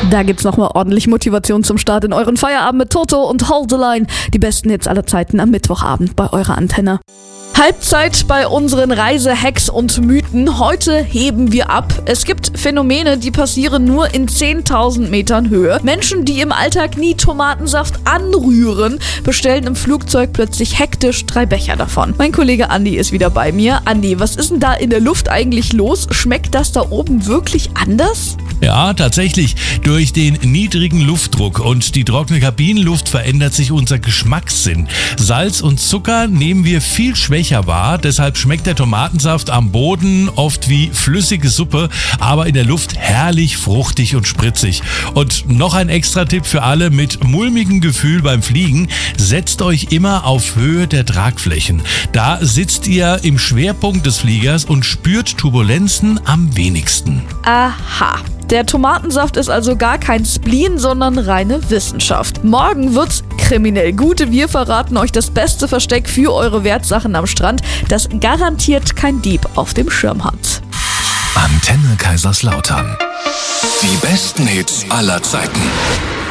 Da gibt's nochmal ordentlich Motivation zum Start in euren Feierabend mit Toto und Hold the Line. Die besten Hits aller Zeiten am Mittwochabend bei eurer Antenne. Halbzeit bei unseren Reisehacks und Mythen. Heute heben wir ab. Es gibt Phänomene, die passieren nur in 10.000 Metern Höhe. Menschen, die im Alltag nie Tomatensaft anrühren, bestellen im Flugzeug plötzlich hektisch 3 Becher davon. Mein Kollege Andi ist wieder bei mir. Andi, was ist denn da in der Luft eigentlich los? Schmeckt das da oben wirklich anders? Ja, tatsächlich. Durch den niedrigen Luftdruck und die trockene Kabinenluft verändert sich unser Geschmackssinn. Salz und Zucker nehmen wir viel schwächer wahr, deshalb schmeckt der Tomatensaft am Boden oft wie flüssige Suppe, aber in der Luft herrlich fruchtig und spritzig. Und noch ein Extra-Tipp für alle mit mulmigem Gefühl beim Fliegen: Setzt euch immer auf Höhe der Tragflächen. Da sitzt ihr im Schwerpunkt des Fliegers und spürt Turbulenzen am wenigsten. Aha. Der Tomatensaft ist also gar kein Spleen, sondern reine Wissenschaft. Morgen wird's kriminell. Gute, wir verraten euch das beste Versteck für eure Wertsachen am Strand, das garantiert kein Dieb auf dem Schirm hat. Antenne Kaiserslautern. Die besten Hits aller Zeiten.